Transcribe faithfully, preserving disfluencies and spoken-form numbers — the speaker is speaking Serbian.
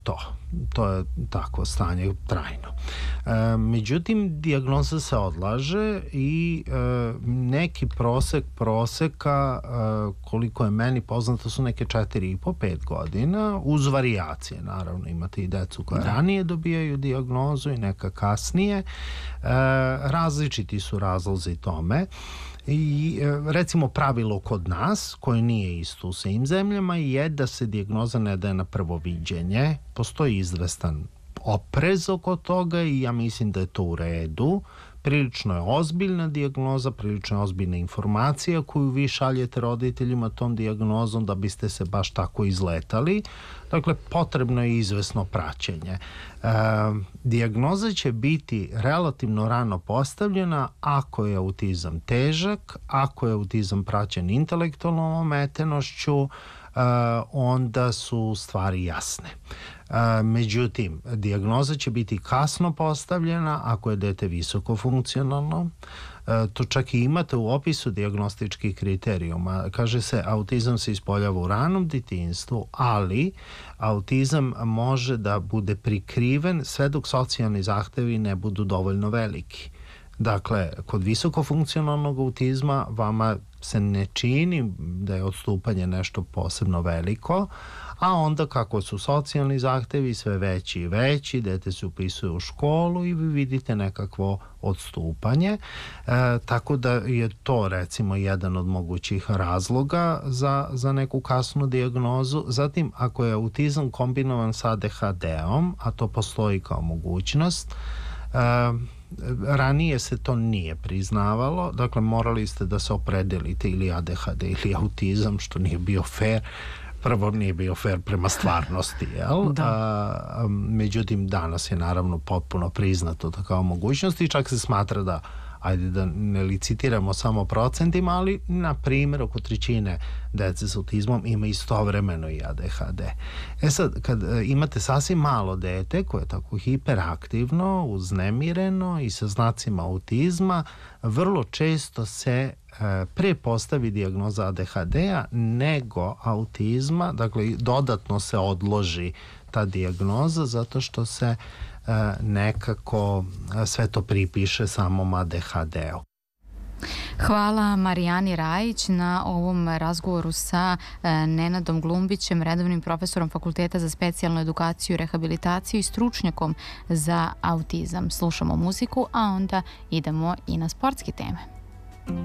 to. To je takvo stanje trajno. E, međutim, dijagnoza se odlaže i e, neki prosek proseka, e, koliko je meni poznato, su neke četiri i po pet godina, uz varijacije, naravno. Imate i decu koja da. ranije dobijaju dijagnozu i neka kasnije. E, različiti su razlozi tome. I recimo pravilo kod nas, koje nije isto u svim zemljama, je da se dijagnoza ne daje na prvo viđenje. Postoji izvestan oprez oko toga i ja mislim da je to u redu. Prilično je ozbiljna dijagnoza, prilično je ozbiljna informacija koju vi šaljete roditeljima tom dijagnozom da biste se baš tako izletali. Dakle, potrebno je izvesno praćenje. E, dijagnoza će biti relativno rano postavljena ako je autizam težak, ako je autizam praćen intelektualnom ometenošću, e, onda su stvari jasne. E, međutim, dijagnoza će biti kasno postavljena ako je dete visoko funkcionalno. E, to čak i imate u opisu dijagnostičkih kriterijuma. Kaže se, autizam se ispoljava u ranom detinjstvu, ali autizam može da bude prikriven sve dok socijalni zahtevi ne budu dovoljno veliki. Dakle, kod visokofunkcionalnog autizma vama se ne čini da je odstupanje nešto posebno veliko, a onda kako su socijalni zahtevi sve veći i veći, dete se upisuje u školu i vi vidite nekakvo odstupanje. E, tako da je to recimo jedan od mogućih razloga za, za neku kasnu dijagnozu. Zatim, ako je autizam kombinovan sa A D H D-om, a to postoji kao mogućnost, e, ranije se to nije priznavalo, dakle morali ste da se opredelite ili A D H D ili autizam, što nije bio fair. Prvo nije bio fair prema stvarnosti, jel? Da. A, međutim, danas je naravno potpuno priznato kao mogućnost i čak se smatra da, ajde da ne licitiramo samo procentima, ali na primjer oko trećine dece s autizmom ima istovremeno i A D H D. E sad, kad imate sasvim malo dete koje je tako hiperaktivno, uznemireno i sa znacima autizma, vrlo često se pre postavi dijagnoza A D H D-a nego autizma, dakle dodatno se odloži ta dijagnoza zato što se nekako sve to pripiše samom A D H D-u. Hvala Marijani Rajić na ovom razgovoru sa Nenadom Glumbićem, redovnim profesorom Fakulteta za specijalnu edukaciju i rehabilitaciju i stručnjakom za autizam. Slušamo muziku, a onda idemo i na sportske teme.